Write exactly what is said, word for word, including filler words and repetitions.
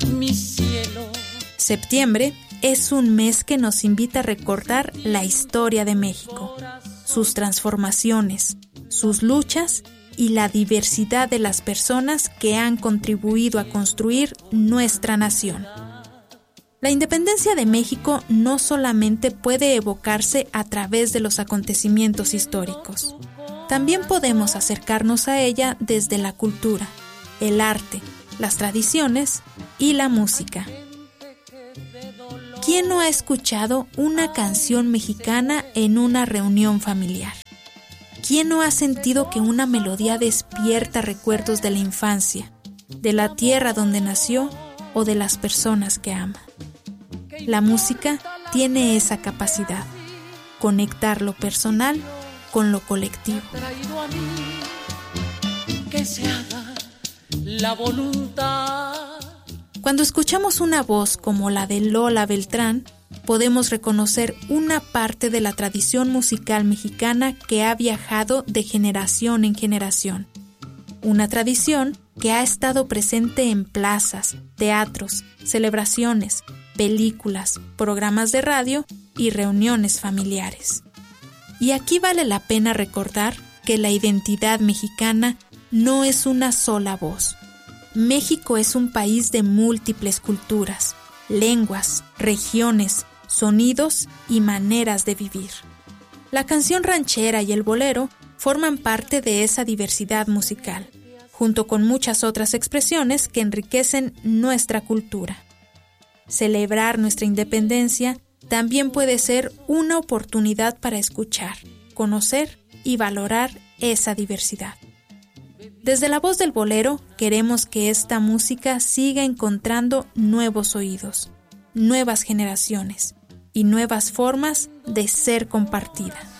mi cielo. Septiembre es un mes que nos invita a recordar la historia de México, sus transformaciones, sus luchas y la diversidad de las personas que han contribuido a construir nuestra nación. La independencia de México no solamente puede evocarse a través de los acontecimientos históricos. También podemos acercarnos a ella desde la cultura, el arte, las tradiciones y la música. ¿Quién no ha escuchado una canción mexicana en una reunión familiar? ¿Quién no ha sentido que una melodía despierta recuerdos de la infancia, de la tierra donde nació o de las personas que ama? La música tiene esa capacidad, conectar lo personal con lo colectivo. Que se haga la voluntad. Cuando escuchamos una voz como la de Lola Beltrán, podemos reconocer una parte de la tradición musical mexicana que ha viajado de generación en generación. Una tradición que ha estado presente en plazas, teatros, celebraciones, películas, programas de radio y reuniones familiares. Y aquí vale la pena recordar que la identidad mexicana no es una sola voz. México es un país de múltiples culturas, lenguas, regiones, sonidos y maneras de vivir. La canción ranchera y el bolero forman parte de esa diversidad musical, junto con muchas otras expresiones que enriquecen nuestra cultura. Celebrar nuestra independencia también puede ser una oportunidad para escuchar, conocer y valorar esa diversidad. Desde la voz del bolero queremos que esta música siga encontrando nuevos oídos, nuevas generaciones y nuevas formas de ser compartida.